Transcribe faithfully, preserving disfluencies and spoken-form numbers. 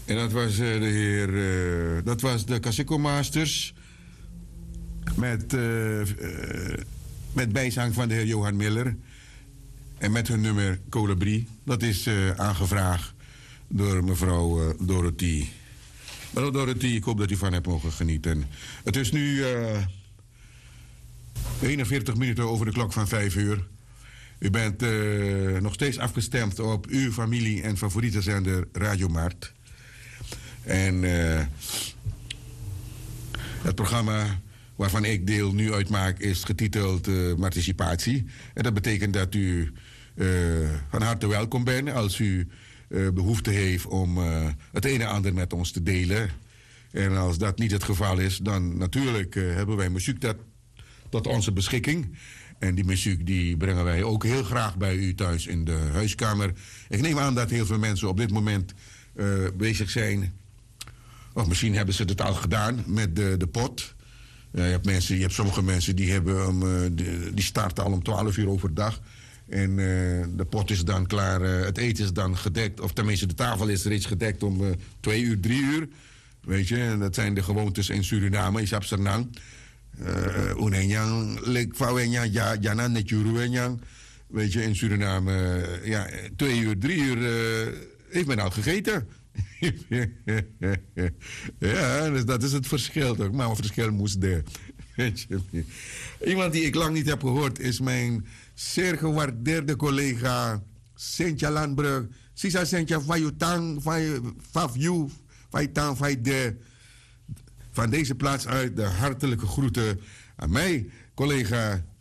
En dat was uh, de heer... Uh, dat was de Kaseko Masters. Met, uh, uh, met bijzang van de heer Johan Miller. En met hun nummer Colibri. Dat is uh, aangevraagd door mevrouw uh, Dorothy. Mevrouw Dorothy, ik hoop dat u van hebt mogen genieten. Het is nu uh, eenenveertig minuten over de klok van vijf uur. U bent uh, nog steeds afgestemd op uw familie en favoriete zender Radio Maart. En uh, het programma waarvan ik deel nu uitmaak is getiteld uh, Participatie. En dat betekent dat u uh, van harte welkom bent als u uh, behoefte heeft om uh, het een en ander met ons te delen. En als dat niet het geval is, dan natuurlijk uh, hebben wij muziek dat, tot onze beschikking. En die muziek die brengen wij ook heel graag bij u thuis in de huiskamer. Ik neem aan dat heel veel mensen op dit moment uh, bezig zijn. Of misschien hebben ze het al gedaan met de, de pot. Uh, je, hebt mensen, je hebt sommige mensen die, hebben, um, uh, die, die starten al om twaalf uur overdag. En uh, de pot is dan klaar, uh, het eten is dan gedekt. Of tenminste, de tafel is reeds gedekt om uh, twee uur, drie uur. Weet je, en dat zijn de gewoontes in Suriname, in Sapsernang. Unenyang, lek fawenyang, ja, jana netjuruenyang. Weet je, in Suriname, uh, ja, twee uur, drie uur uh, heeft men al gegeten. Ja, dus dat is het verschil toch. Maar een verschil moest er. Iemand die ik lang niet heb gehoord is mijn zeer gewaardeerde collega Sintja Landbrug. Sisa Sintja van je tang, van je tang, van de. Van deze plaats uit de hartelijke groeten aan mij, collega